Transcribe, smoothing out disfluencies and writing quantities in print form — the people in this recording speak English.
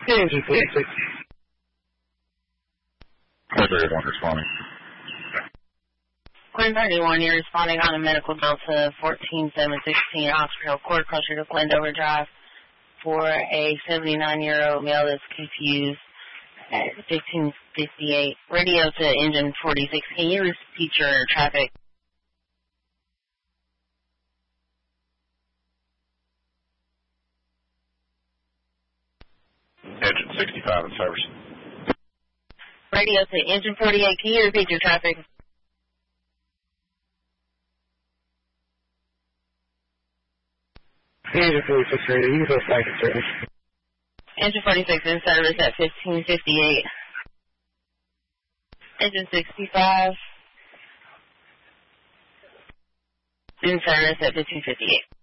Engine 46. Code 31 responding. Quinn 31, you're responding on a medical Delta 14716 Oxford Hill Court, closer to Glendover Drive, for a 79-year-old male that's confused at 1558. Radio to engine 46. Can you repeat your traffic? Engine 65 in service. Radio to engine 48. Can you repeat your traffic? Engine 46 radio, you can go back in service. Engine 46 in service at 1558. Engine 65 in service at 1558.